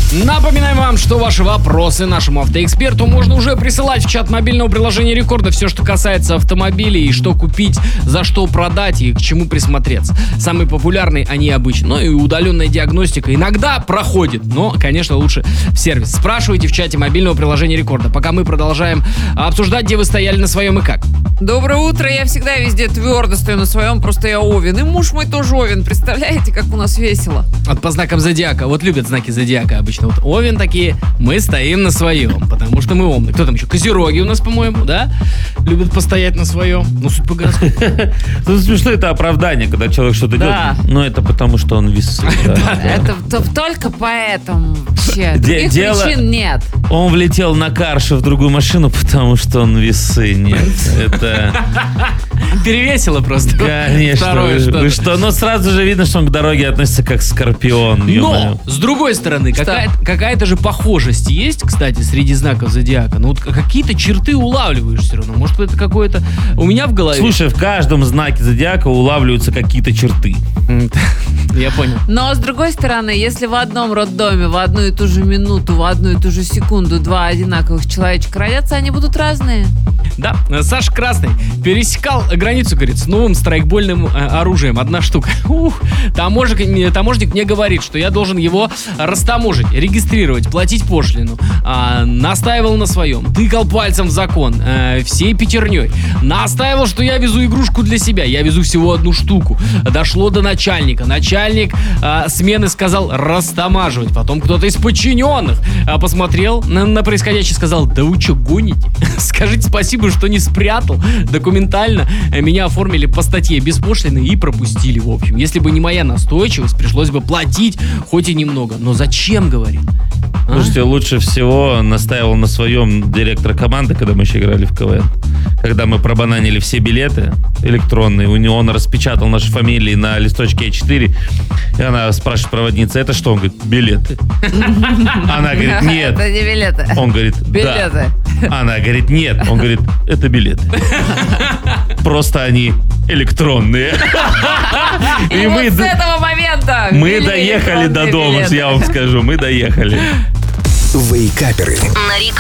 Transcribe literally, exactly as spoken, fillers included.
Напоминаем вам, что ваши вопросы нашему автоэксперту можно уже присылать в чат мобильного приложения Рекорда. Все, что касается автомобилей, и что купить, за что продать и к чему присмотреться. Самые популярные они обычно. Ну и удаленная диагностика иногда проходит, но, конечно, лучше в сервис. Спрашивайте в чате мобильного приложения Рекорда. Пока мы продолжаем обсуждать, где вы стояли на своем и как. Доброе утро, я всегда везде твердо стою на своем, просто я Овен. И муж мой тоже Овен, представляете, как у нас весело. Вот по знакам зодиака, вот любят знаки зодиака обычно. Вот Овен такие, мы стоим на своем, потому что мы умные. Кто там еще? Козероги у нас, по-моему, да? Любят постоять на своем. Ну, суть по гороскопу. Ну, смешно, это оправдание, когда человек что-то Да. делает. Но это потому, что он весы. да. Это то- только поэтому вообще. Де- Других дело- причин нет. Он влетел на карше в другую машину, потому что он весы. Нет, это... Перевесило просто. Конечно. Второе Вы, что-то. вы что? Ну, сразу же видно, что он к дороге относится как скорпион. ё-моё. Но, с другой стороны, какая- какая-то же похожесть есть, кстати, среди знаков зодиака. Ну, вот какие-то черты улавливаешь все равно. Может, это какое-то... У меня в голове... Слушай, в каждом знаке зодиака улавливаются какие-то черты. М, Я понял. Но с другой стороны, если в одном роддоме в одну и ту же минуту, в одну и ту же секунду два одинаковых человечка родятся, они будут разные. Да, Саша Красный пересекал границу, говорит, с новым страйкбольным э, оружием. Одна штука. Ух, таможник, мне- таможник мне говорит, что я должен его растаможить, регистрировать, платить пошлину. А, настаивал на своем. Тыкал пальцем в закон. э, всей пятерней. Настаивал, что я везу игрушку для себя. Я везу всего одну штуку. Дошло до начальника. Начальник э, смены сказал растамаживать. Потом кто-то из подчиненных э, посмотрел на, на происходящее и сказал, да вы что, гоните? Скажите спасибо, что не спрятал. Документально э, меня оформили по статье без пошлины и пропустили, в общем. Если бы не моя настойчивость, пришлось бы платить хоть и немного. Но зачем, говорит? А? Слушайте, лучше всего настаивал на своем директор команды, когда мы еще играли в КВН. Когда мы пробананили все билеты электронные, у него он распечатал наши фамилии на листочке А четыре, и она спрашивает проводница, это что? Он говорит, билеты. Она говорит, нет. Это не билеты. Он говорит, да. Билеты. Она говорит, нет. Он говорит, это билеты. Просто они электронные. И, И вот мы с д- этого момента мы ввели доехали до электронные дома, билеты. я вам скажу, мы доехали. Вейкаперы. На